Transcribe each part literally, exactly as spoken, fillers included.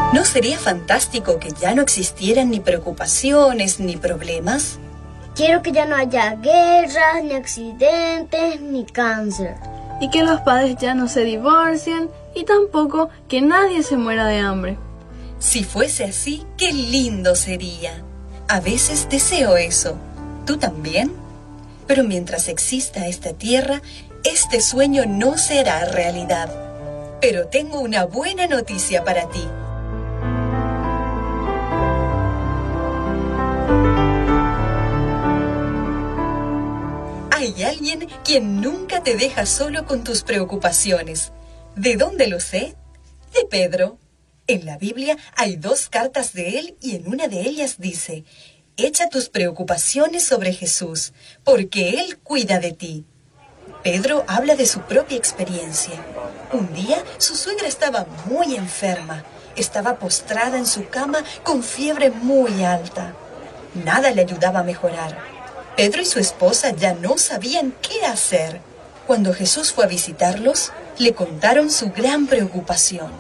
¿No sería fantástico que ya no existieran ni preocupaciones ni problemas? Quiero que ya no haya guerras, ni accidentes, ni cáncer. Y que los padres ya no se divorcien y tampoco que nadie se muera de hambre. Si fuese así, qué lindo sería. A veces deseo eso. ¿Tú también? Pero mientras exista esta tierra, este sueño no será realidad. Pero tengo una buena noticia para ti. Hay alguien quien nunca te deja solo con tus preocupaciones. ¿De dónde lo sé? De Pedro. En la Biblia hay dos cartas de él y en una de ellas dice: echa tus preocupaciones sobre Jesús, porque Él cuida de ti. Pedro habla de su propia experiencia. Un día su suegra estaba muy enferma. Estaba postrada en su cama con fiebre muy alta. Nada le ayudaba a mejorar. Pedro y su esposa ya no sabían qué hacer. Cuando Jesús fue a visitarlos, le contaron su gran preocupación.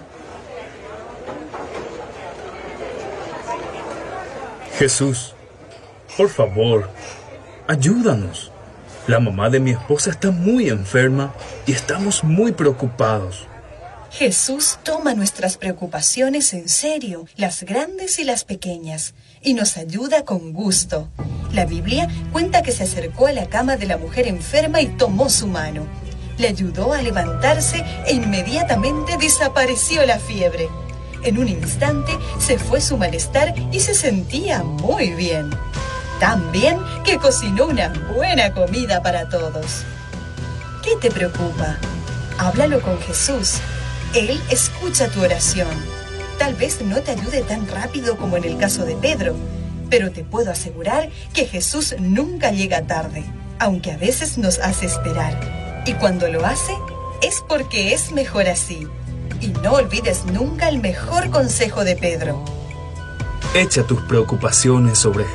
Jesús, por favor, ayúdanos. La mamá de mi esposa está muy enferma y estamos muy preocupados. Jesús toma nuestras preocupaciones en serio, las grandes y las pequeñas, y nos ayuda con gusto. La Biblia cuenta que se acercó a la cama de la mujer enferma y tomó su mano. Le ayudó a levantarse e inmediatamente desapareció la fiebre. En un instante se fue su malestar y se sentía muy bien. Tan bien que cocinó una buena comida para todos. ¿Qué te preocupa? Háblalo con Jesús. Él escucha tu oración. Tal vez no te ayude tan rápido como en el caso de Pedro, pero te puedo asegurar que Jesús nunca llega tarde, aunque a veces nos hace esperar. Y cuando lo hace, es porque es mejor así. Y no olvides nunca el mejor consejo de Pedro. Echa tus preocupaciones sobre Jesús.